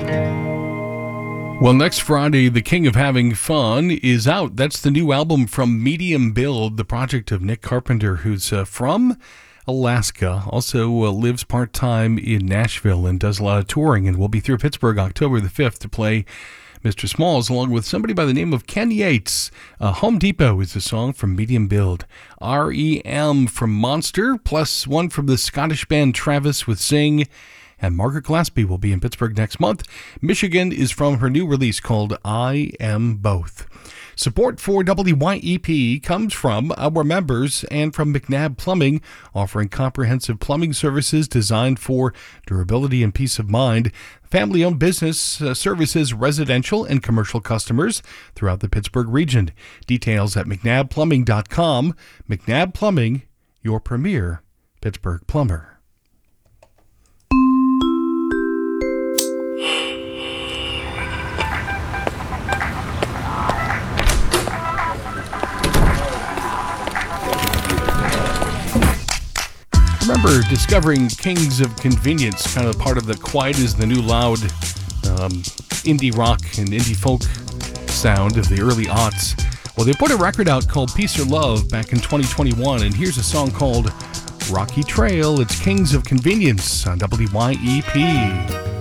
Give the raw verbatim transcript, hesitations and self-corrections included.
Well, next Friday, The King of Having Fun is out. That's the new album from Medium Build, the project of Nick Carpenter, who's uh, from Alaska, also uh, lives part-time in Nashville and does a lot of touring, and will be through Pittsburgh October the fifth to play Mister Smalls, along with somebody by the name of Ken Yates. Uh, Home Depot is a song from Medium Build. R E M from Monster, plus one from the Scottish band Travis with Sing. And Margaret Glaspie will be in Pittsburgh next month. Michigan is from her new release called I Am Both. Support for W Y E P comes from our members and from McNabb Plumbing, offering comprehensive plumbing services designed for durability and peace of mind. Family-owned business uh, services residential and commercial customers throughout the Pittsburgh region. Details at mcnabb plumbing dot com. McNabb Plumbing, your premier Pittsburgh plumber. I remember discovering Kings of Convenience, kind of part of the Quiet is the New Loud um, indie rock and indie folk sound of the early aughts. Well, they put a record out called Peace or Love back in twenty twenty-one, and here's a song called Rocky Trail. It's Kings of Convenience on W Y E P.